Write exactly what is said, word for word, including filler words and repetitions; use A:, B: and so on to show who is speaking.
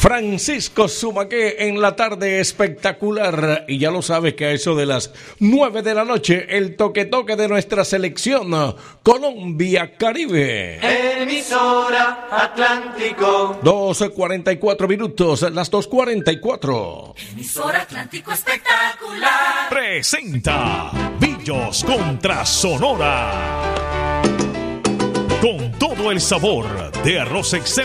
A: Francisco Zumaqué en la tarde espectacular. Y ya lo sabes que a eso de las nueve de la noche, el toque toque de nuestra selección Colombia Caribe.
B: Emisora Atlántico.
A: doce cuarenta y cuatro minutos, las dos cuarenta y cuatro.
B: Emisora Atlántico espectacular.
C: Presenta Billos contra Sonora. Con todo el sabor de arroz excelente.